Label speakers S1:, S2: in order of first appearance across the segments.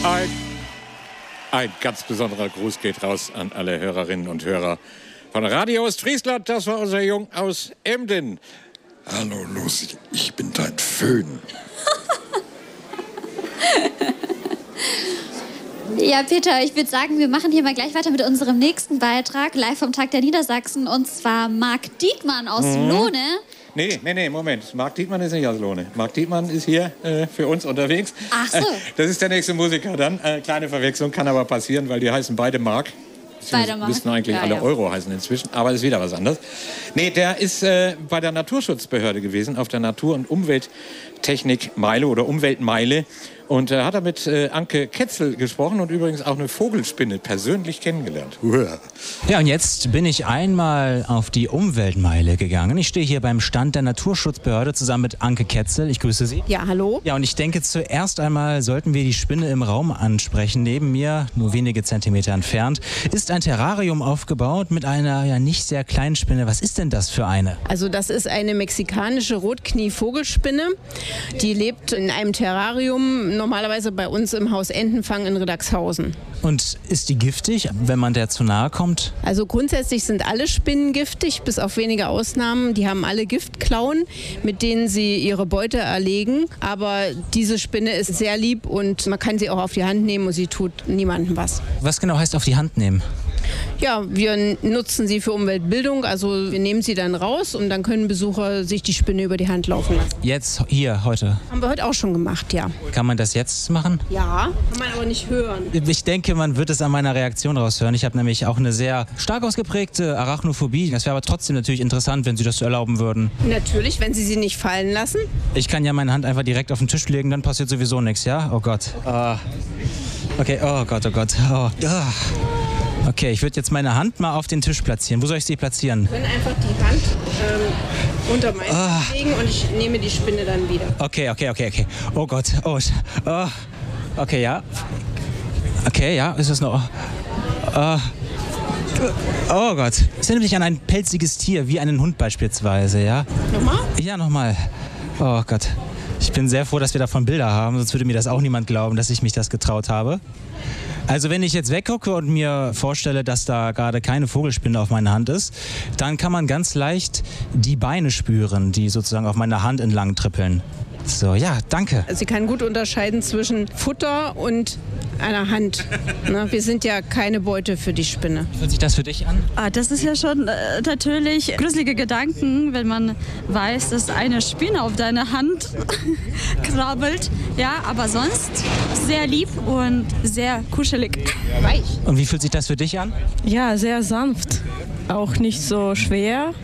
S1: Ein ganz besonderer Gruß geht raus an alle Hörerinnen und Hörer von Radio Ostfriesland. Das war unser Jung aus Emden.
S2: Hallo Lucy, ich bin dein Föhn.
S3: Ja, Peter, ich würde sagen, wir machen hier mal gleich weiter mit unserem nächsten Beitrag, live vom Tag der Niedersachsen, und zwar Marc Diekmann aus Lohne.
S1: Nee, Moment. Marc Diekmann ist nicht aus Lohne. Marc Diekmann ist hier für uns unterwegs.
S3: Ach so.
S1: Das ist der nächste Musiker dann. Kleine Verwechslung kann aber passieren, weil die heißen beide Marc.
S3: Beide Marc.
S1: Müssten eigentlich alle Euro heißen inzwischen, aber ist wieder was anderes. Nee, der ist bei der Naturschutzbehörde gewesen, auf der Natur- und Umwelttechnik-Meile oder Umweltmeile. Und hat er mit Anke Ketzel gesprochen und übrigens auch eine Vogelspinne persönlich kennengelernt.
S4: Ja, und jetzt bin ich einmal auf die Umweltmeile gegangen. Ich stehe hier beim Stand der Naturschutzbehörde zusammen mit Anke Ketzel. Ich grüße Sie.
S5: Ja, hallo.
S4: Ja, und ich denke, zuerst einmal sollten wir die Spinne im Raum ansprechen. Neben mir, nur wenige Zentimeter entfernt, ist ein Terrarium aufgebaut mit einer ja nicht sehr kleinen Spinne. Was ist denn das für eine?
S5: Also das ist eine mexikanische Rotknie-Vogelspinne. Die lebt in einem Terrarium, normalerweise bei uns im Haus Entenfang in Riddagshausen.
S4: Und ist die giftig, wenn man der zu nahe kommt?
S5: Also grundsätzlich sind alle Spinnen giftig, bis auf wenige Ausnahmen. Die haben alle Giftklauen, mit denen sie ihre Beute erlegen. Aber diese Spinne ist sehr lieb und man kann sie auch auf die Hand nehmen und sie tut niemandem was.
S4: Was genau heißt auf die Hand nehmen?
S5: Ja, wir nutzen sie für Umweltbildung. Also wir nehmen sie dann raus und dann können Besucher sich die Spinne über die Hand laufen lassen.
S4: Jetzt, hier, heute?
S5: Haben wir heute auch schon gemacht, ja.
S4: Kann man das jetzt machen?
S5: Ja, kann man aber nicht hören.
S4: Ich denke, man wird es an meiner Reaktion raushören. Ich habe nämlich auch eine sehr stark ausgeprägte Arachnophobie. Das wäre aber trotzdem natürlich interessant, wenn Sie das erlauben würden.
S5: Natürlich, wenn Sie sie nicht fallen lassen.
S4: Ich kann ja meine Hand einfach direkt auf den Tisch legen, dann passiert sowieso nichts, ja? Oh Gott. Okay, oh Gott, oh Gott. Oh. Okay, ich würde jetzt meine Hand mal auf den Tisch platzieren. Wo soll ich sie platzieren?
S5: Sie können einfach die Hand unter meine legen und ich nehme die Spinne dann wieder.
S4: Okay. Oh Gott. Oh. Okay, ja. Okay, ja. Ist es noch... Oh Gott. Es erinnert mich an ein pelziges Tier, wie einen Hund beispielsweise, ja?
S5: Nochmal?
S4: Ja, nochmal. Oh Gott. Ich bin sehr froh, dass wir davon Bilder haben, sonst würde mir das auch niemand glauben, dass ich mich das getraut habe. Also wenn ich jetzt weggucke und mir vorstelle, dass da gerade keine Vogelspinne auf meiner Hand ist, dann kann man ganz leicht die Beine spüren, die sozusagen auf meiner Hand entlang trippeln. So, ja, danke.
S5: Sie kann gut unterscheiden zwischen Futter und einer Hand. Ne? Wir sind ja keine Beute für die Spinne.
S4: Wie fühlt sich das für dich an?
S6: Das ist ja schon natürlich gruselige Gedanken, wenn man weiß, dass eine Spinne auf deine Hand krabbelt. Ja, aber sonst sehr lieb und sehr kuschelig.
S5: Weich.
S4: Und wie fühlt sich das für dich an?
S7: Ja, sehr sanft. Auch nicht so schwer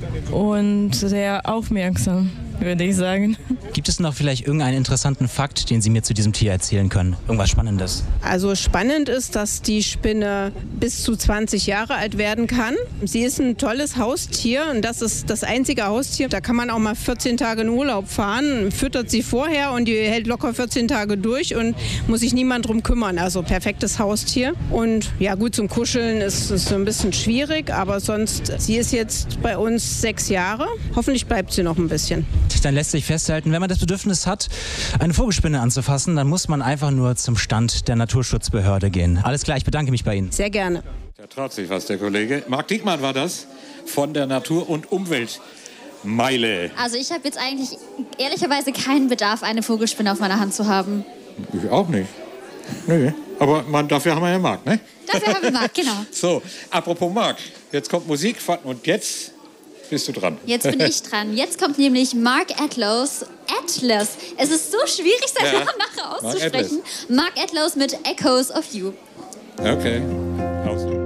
S7: und sehr aufmerksam, würde ich sagen.
S4: Gibt es noch vielleicht irgendeinen interessanten Fakt, den Sie mir zu diesem Tier erzählen können? Irgendwas Spannendes?
S5: Also spannend ist, dass die Spinne bis zu 20 Jahre alt werden kann. Sie ist ein tolles Haustier und das ist das einzige Haustier. Da kann man auch mal 14 Tage in Urlaub fahren, füttert sie vorher und die hält locker 14 Tage durch und muss sich niemand drum kümmern. Also perfektes Haustier. Und ja gut, zum Kuscheln ist es so ein bisschen schwierig, aber sonst, sie ist jetzt bei uns 6 Jahre. Hoffentlich bleibt sie noch ein bisschen.
S4: Dann lässt sich festhalten, wenn man das Bedürfnis hat, eine Vogelspinne anzufassen, dann muss man einfach nur zum Stand der Naturschutzbehörde gehen. Alles klar, ich bedanke mich bei Ihnen.
S5: Sehr gerne.
S1: Der traut sich was, der Kollege. Marc Diekmann war das von der Natur- und Umweltmeile.
S3: Also ich habe jetzt eigentlich ehrlicherweise keinen Bedarf, eine Vogelspinne auf meiner Hand zu haben.
S1: Ich auch nicht. Nö. Aber dafür haben wir ja Marc, ne?
S3: Dafür haben wir Marc, genau.
S1: So, apropos Marc, jetzt kommt Musik und jetzt bist du dran.
S3: Jetzt bin ich dran. Jetzt kommt nämlich Mark Atlas. Es ist so schwierig, seinen Namen nachher auszusprechen. Mark Atlas mit Echoes of You.
S1: Okay. Aus.